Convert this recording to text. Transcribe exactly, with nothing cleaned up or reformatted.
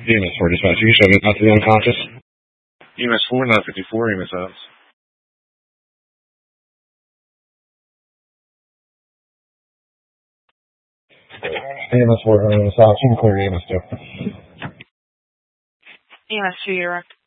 E M S four dispatch, you can show me possibly unconscious. E M S four, nine fifty-four, E M S Ops. E M S four, E M S Ops, you can clear E M S two. E M S two, you're direct.